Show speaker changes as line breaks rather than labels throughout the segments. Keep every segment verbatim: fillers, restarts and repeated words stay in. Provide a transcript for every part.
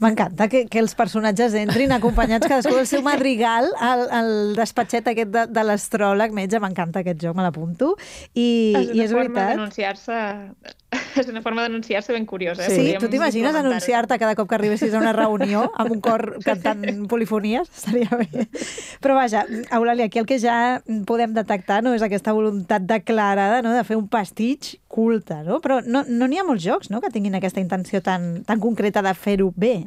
M'encanta que, que els personatges entrin acompanyats cadascú del seu madrigal al, al despatxet aquest de, de l'astròleg metge. M'encanta aquest joc, me l'apunto. I
és
i
una
és
forma
veritat.
d'anunciar-se és una forma d'anunciar-se ben curiosa. Eh?
Sí,
Podríem
tu t'imagines
implementar-ho
anunciar-te cada cop que arribessis a una reunió amb un cor cantant polifonies? Estaria bé. Però vaja, Eulàlia, aquí el que ja podem detectar, no, és aquesta voluntat declarada, no, de fer un pastitx culte, no? Però no no n'hi ha molts jocs, no?, que tinguin aquesta intenció tan, tan concreta de fer-ho bé.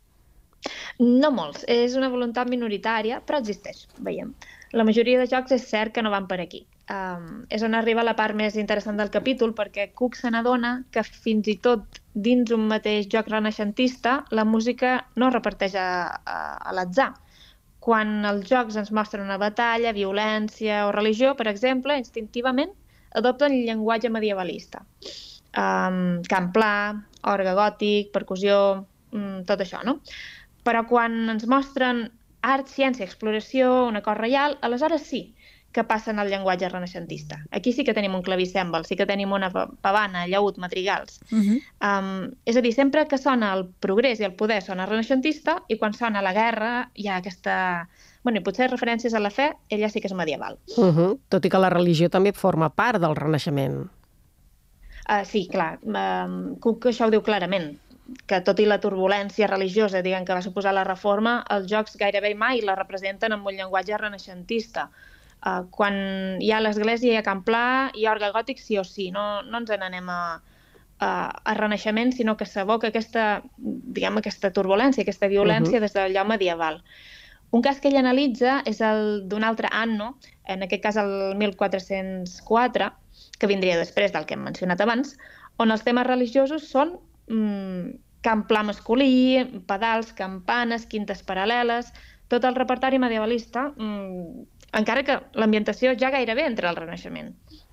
No molts, és una voluntat minoritària, però existeix, veiem. La majoria de jocs és cert que no van per aquí. Um, és on arriba la part més interessant del capítol, perquè Cook se n'adona que fins i tot dins un mateix joc renaixentista la música no es reparteix a, a, a l'atzar. Quan els jocs ens mostren una batalla, violència o religió, per exemple, instintivament adopten el llenguatge medievalista. Um, cant pla, orgue gòtic, percussió, um, tot això, no? Però quan ens mostren art, ciència, exploració, una cor reial, aleshores sí que passen al llenguatge renaixentista. Aquí sí que tenim un clavicèmbal, sí que tenim una pavana, llaüt, madrigals.
Uh -huh.
um, és a dir, sempre que sona el progrés i el poder sona renaixentista, i quan sona la guerra hi ha aquesta... Bueno, i potser referències a la fe, ella sí que és medieval.
Uh -huh. Tot i que la religió també forma part del Renaixement.
Uh, sí, clar. Um, Cook això ho diu clarament, que tot i la turbulència religiosa, diguem, que va suposar la reforma, els jocs gairebé mai la representen amb un llenguatge renaixentista. Uh, quan hi ha l'església, hi ha cant pla, hi ha orgue gòtic sí o sí, no, no ens n'anem a, a, a renaixement, sinó que s'evoca aquesta, diguem, aquesta turbulència, aquesta violència uh -huh. des del lloc medieval. Un cas que ell analitza és el d'un altre Anno, en aquest cas el mil quatre-cents quatre, que vindria després del que hem mencionat abans, on els temes religiosos són mmm, cant pla masculí, pedals, campanes, quintes paral·leles, tot el repertori medievalista, mmm, encara que l'ambientació ja gairebé entra al Renaixement.